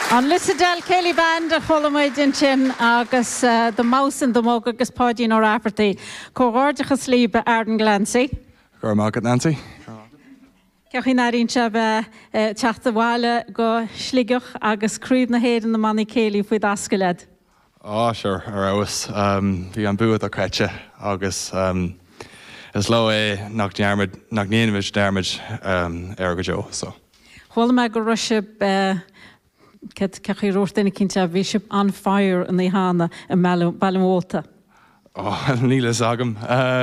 An Lissadel Kelly Band a cholamid in sin agus the mouse and the mug agus podín or aperty. Cógordachas líbe Arden Glancy. Go market Nancy. Ceachí narín se teachta bháile go sligeach agus críb na héad na manna céilí faoi ascailed. Oh, sure. Arowas. Bhí an buad a creite agus is lo nach níanamid dermid go Joe, so. Chula me go ruise ceachí róirtainna cinnte bhí on fire in the hána in Ballamóta. Oh, nílas agam.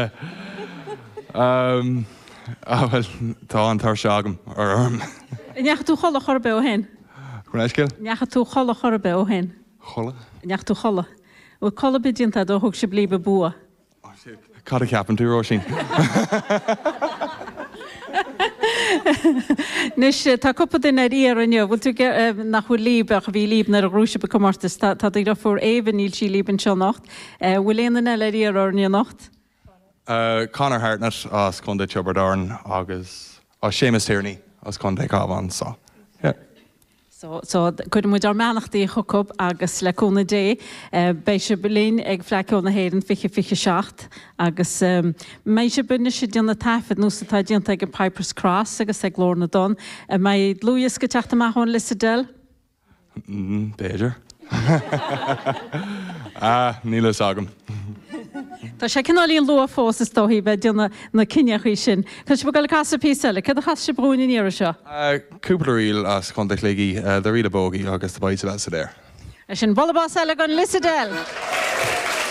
Well, tá an tar seagam ar Neach tú chola chorbe ó hen? Chnaiscil? Neach tú chola chorbe ó hen? Chola? Neach tú chola. Ó chola bidínta do thug se blibe bua. Cad a ceapan tú Róisín. Nis tá cuppa in ar íar aniu, bhil tú nach chu líbe a bhí líb na a grúise be commartas, tá ag fuair éhan níl sí líban seo nacht. Bhfuil éana eile ar íar ar níl nacht? Conor Hartnett as chun de Tuberdarn agus Seamus Tierney as chun de Cavan, so. Yeah. So could mu ar meachtaí chucub agus leúna dé, bei se belín ag fleiciúna héan fiche seach agus méid se bunne se díanana taifid nó tá díanta ag an Piper's Cross agus ag glórna don, mai Lewis go teachta mai chun Lissadel? Beidir. Nílas agam. Tá sé cinálíon lua fós is dóhí bheith díanana na cineachí sin. Tá se bhil casa písile, cad a chas se brún in éire seo? Cúplaríl as chun de chléigi the riad a bógaí agus the baite le sa déir. Sin bolabás eile gan Lissadel.